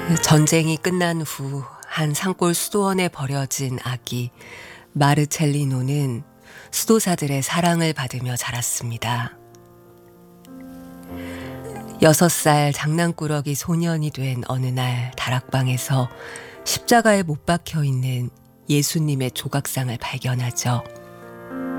전쟁이 끝난 후 한 산골 수도원에 버려진 아기 마르첼리노는 수도사들의 사랑을 받으며 자랐습니다. 6살 장난꾸러기 소년이 된 어느 날 다락방에서 십자가에 못 박혀 있는 예수님의 조각상을 발견하죠.